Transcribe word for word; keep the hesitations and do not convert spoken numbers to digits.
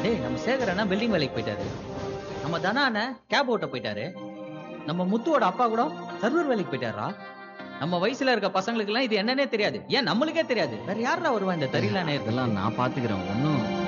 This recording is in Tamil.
டேய் நம்ம சேகர் அண்ணா பில்டிங் வேலைக்கு போயிட்டாரு. நம்ம தனா அண்ணன் கேப் ஓட்ட போயிட்டாரு. நம்ம முத்துவோட அப்பா கூட சர்வர் வேலைக்கு போயிட்டாரா. நம்ம வயசுல இருக்க பசங்களுக்கு எல்லாம் இது என்னன்னே தெரியாது. ஏன் நம்மளுக்கே தெரியாது. வேற யாரா வருவா இந்த தெரியல நேரத்துல. இதெல்லாம் நான் பாத்துக்கிறேன். ஒன்னும்